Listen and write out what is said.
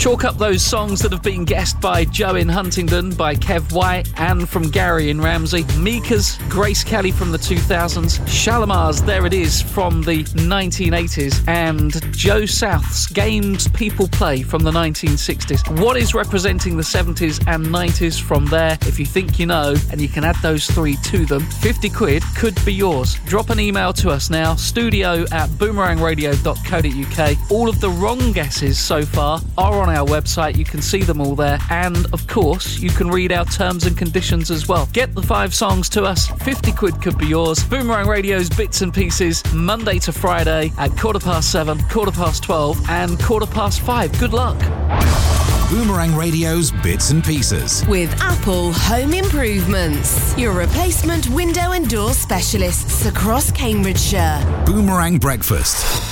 Chalk up those songs that have been guessed by Joe in Huntingdon, by Kev White, and from Gary in Ramsey. Mika's Grace Kelly from the 2000s. Shalimar's There It Is from the 1980s. And Joe South's Games People Play from the 1960s. What is representing the 70s and 90s from there? If you think you know, and you can add those three to them, 50 quid could be yours. Drop an email to us now, studio@boomerangradio.co.uk. All of the wrong guesses so far are on our website. You can see them all there. And, of course, you can read our terms and conditions as well. Get the 5 songs to us. 50 quid could be yours. Boomerang Radio's Bits and Pieces, Monday to Friday at 7:15, 12:15 and 5:15. Good luck. Boomerang Radio's Bits and Pieces. With Apple Home Improvements, your replacement window and door specialists across Cambridgeshire. Boomerang Breakfast.